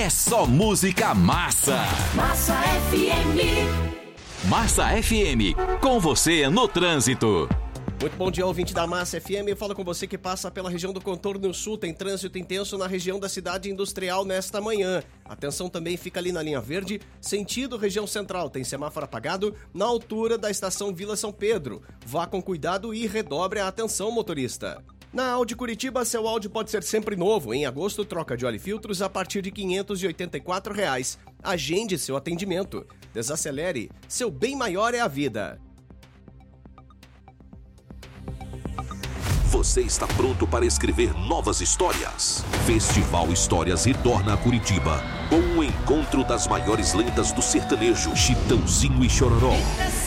é só música massa. Massa FM. Massa FM, com você no trânsito. Muito bom dia, ouvinte da Massa FM. Eu falo com você que passa pela região do Contorno Sul. Tem trânsito intenso na região da cidade industrial nesta manhã. Atenção também fica ali na linha verde, sentido região central. Tem semáforo apagado na altura da estação Vila São Pedro. Vá com cuidado e redobre a atenção, motorista. Na Audi Curitiba, seu Audi pode ser sempre novo. Em agosto, troca de óleo e filtros a partir de R$ 584. Agende seu atendimento. Desacelere, seu bem maior é a vida. Você está pronto para escrever novas histórias? Festival Histórias retorna a Curitiba com o encontro das maiores lendas do sertanejo, Chitãozinho e Chororó.